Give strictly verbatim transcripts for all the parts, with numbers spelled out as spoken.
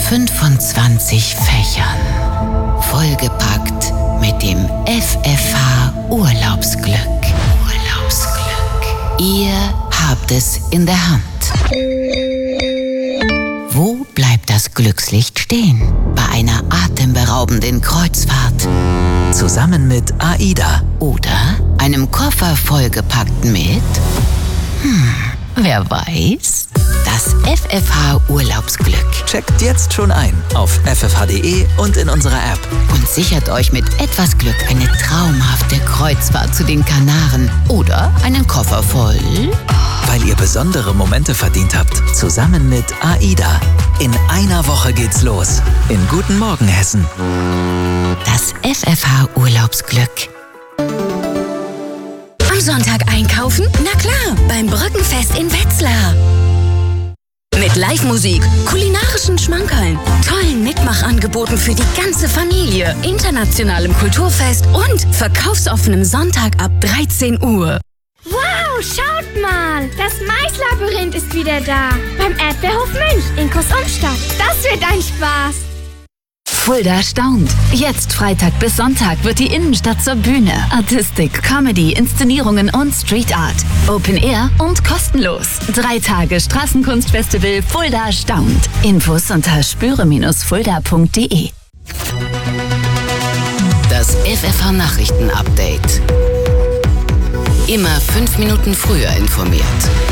fünfundzwanzig Fächern. Vollgepackt mit dem F F H Urlaubsglück. Urlaubsglück. Ihr habt es in der Hand. Wo bleibt das Glückslicht stehen? Bei einer atemberaubenden Kreuzfahrt. Zusammen mit AIDA. Oder einem Koffer vollgepackt mit... Hm, wer weiß? Das F F H Urlaubsglück. Checkt jetzt schon ein auf f f h punkt d e und in unserer App. Und sichert euch mit etwas Glück eine traumhafte Kreuzfahrt zu den Kanaren. Oder einen Koffer voll... Weil ihr besondere Momente verdient habt. Zusammen mit AIDA. In einer Woche geht's los. In Guten Morgen Hessen. Das F F H Urlaubsglück. Am Sonntag einkaufen? Na klar, beim Brückenfest in Wetzlar. Mit Live-Musik, kulinarischen Schmankerln, tollen Mitmachangeboten für die ganze Familie, internationalem Kulturfest und verkaufsoffenem Sonntag ab dreizehn Uhr. Wow, schaut mal! Das Maislabyrinth ist wieder da. Beim Erdbeerhof Münch in Großumstadt. Das wird ein Spaß. Fulda staunt. Jetzt Freitag bis Sonntag wird die Innenstadt zur Bühne. Artistik, Comedy, Inszenierungen und Street Art. Open Air und kostenlos. Drei Tage Straßenkunstfestival Fulda staunt. Infos unter spüre fulda punkt d e. Das F F H Nachrichten-Update. Immer fünf Minuten früher informiert.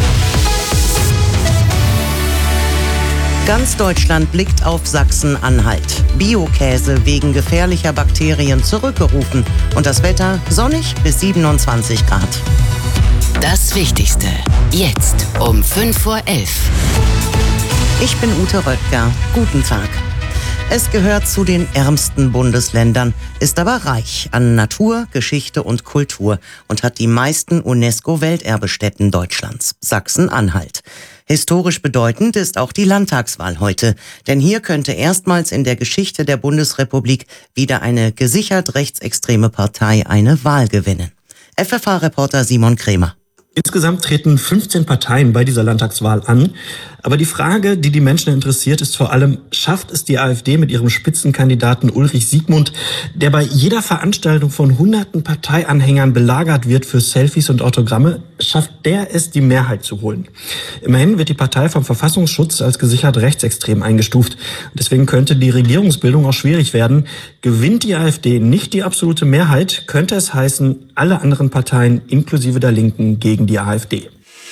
Ganz Deutschland blickt auf Sachsen-Anhalt. Biokäse wegen gefährlicher Bakterien zurückgerufen. Und das Wetter sonnig bis siebenundzwanzig Grad. Das Wichtigste. Jetzt um fünf Uhr elf. Ich bin Ute Röttger. Guten Tag. Es gehört zu den ärmsten Bundesländern, ist aber reich an Natur, Geschichte und Kultur und hat die meisten UNESCO-Welterbestätten Deutschlands, Sachsen-Anhalt. Historisch bedeutend ist auch die Landtagswahl heute, denn hier könnte erstmals in der Geschichte der Bundesrepublik wieder eine gesichert rechtsextreme Partei eine Wahl gewinnen. F F H-Reporter Simon Krämer. Insgesamt treten fünfzehn Parteien bei dieser Landtagswahl an. Aber die Frage, die die Menschen interessiert, ist vor allem, schafft es die AfD mit ihrem Spitzenkandidaten Ulrich Siegmund, der bei jeder Veranstaltung von hunderten Parteianhängern belagert wird für Selfies und Autogramme, schafft der es, die Mehrheit zu holen? Immerhin wird die Partei vom Verfassungsschutz als gesichert rechtsextrem eingestuft. Deswegen könnte die Regierungsbildung auch schwierig werden. Gewinnt die AfD nicht die absolute Mehrheit, könnte es heißen, alle anderen Parteien inklusive der Linken gegen die AfD.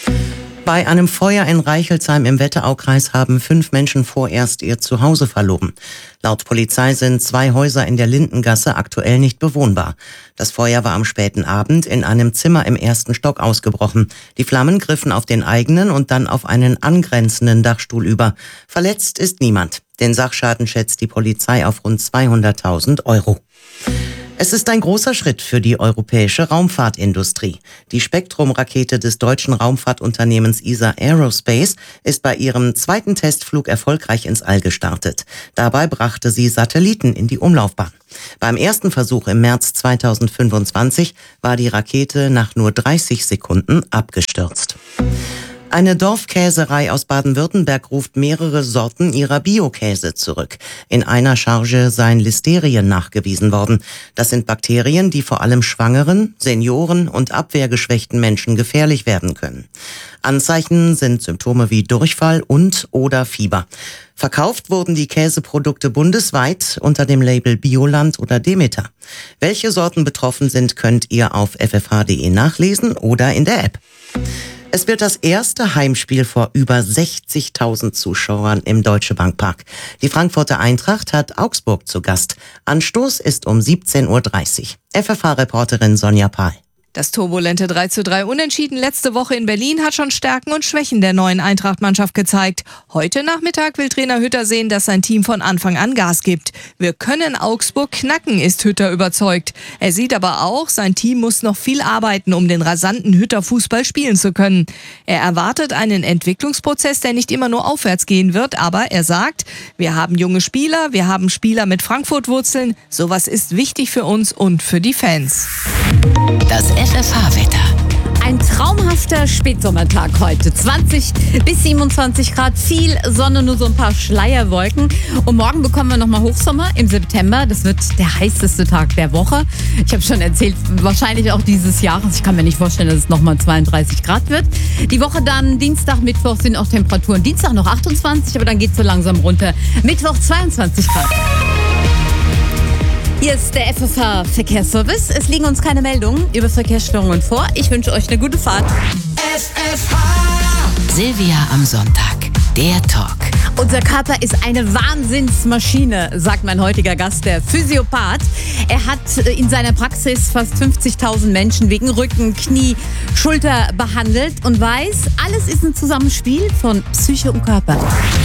Bei einem Feuer in Reichelsheim im Wetteraukreis haben fünf Menschen vorerst ihr Zuhause verloren. Laut Polizei sind zwei Häuser in der Lindengasse aktuell nicht bewohnbar. Das Feuer war am späten Abend in einem Zimmer im ersten Stock ausgebrochen. Die Flammen griffen auf den eigenen und dann auf einen angrenzenden Dachstuhl über. Verletzt ist niemand. Den Sachschaden schätzt die Polizei auf rund zweihunderttausend Euro. Es ist ein großer Schritt für die europäische Raumfahrtindustrie. Die Spektrum-Rakete des deutschen Raumfahrtunternehmens E S A Aerospace ist bei ihrem zweiten Testflug erfolgreich ins All gestartet. Dabei brachte sie Satelliten in die Umlaufbahn. Beim ersten Versuch im März zweitausendfünfundzwanzig war die Rakete nach nur dreißig Sekunden abgestürzt. Eine Dorfkäserei aus Baden-Württemberg ruft mehrere Sorten ihrer Biokäse zurück. In einer Charge seien Listerien nachgewiesen worden. Das sind Bakterien, die vor allem schwangeren, Senioren und abwehrgeschwächten Menschen gefährlich werden können. Anzeichen sind Symptome wie Durchfall und oder Fieber. Verkauft wurden die Käseprodukte bundesweit unter dem Label Bioland oder Demeter. Welche Sorten betroffen sind, könnt ihr auf f f h punkt d e nachlesen oder in der App. Es wird das erste Heimspiel vor über sechzigtausend Zuschauern im Deutsche Bank Park. Die Frankfurter Eintracht hat Augsburg zu Gast. Anstoß ist um siebzehn Uhr dreißig. F F H-Reporterin Sonja Pahl. Das turbulente drei zu drei Unentschieden letzte Woche in Berlin hat schon Stärken und Schwächen der neuen Eintracht-Mannschaft gezeigt. Heute Nachmittag will Trainer Hütter sehen, dass sein Team von Anfang an Gas gibt. Wir können Augsburg knacken, ist Hütter überzeugt. Er sieht aber auch, sein Team muss noch viel arbeiten, um den rasanten Hütter-Fußball spielen zu können. Er erwartet einen Entwicklungsprozess, der nicht immer nur aufwärts gehen wird, aber er sagt, wir haben junge Spieler, wir haben Spieler mit Frankfurt-Wurzeln. Sowas ist wichtig für uns und für die Fans. Das F F H-Wetter. Ein traumhafter Spätsommertag heute. zwanzig bis siebenundzwanzig Grad, viel Sonne, nur so ein paar Schleierwolken. Und morgen bekommen wir nochmal Hochsommer im September. Das wird der heißeste Tag der Woche. Ich habe schon erzählt, wahrscheinlich auch dieses Jahres. Ich kann mir nicht vorstellen, dass es nochmal zweiunddreißig Grad wird. Die Woche dann, Dienstag, Mittwoch sind auch Temperaturen. Dienstag noch achtundzwanzig, aber dann geht es so langsam runter. Mittwoch zweiundzwanzig Grad. Hier ist der F F H-Verkehrsservice. Es liegen uns keine Meldungen über Verkehrsstörungen vor. Ich wünsche euch eine gute Fahrt. F F H. Silvia am Sonntag. Der Talk. Unser Körper ist eine Wahnsinnsmaschine, sagt mein heutiger Gast, der Physiopath. Er hat in seiner Praxis fast fünfzigtausend Menschen wegen Rücken, Knie, Schulter behandelt und weiß, alles ist ein Zusammenspiel von Psyche und Körper.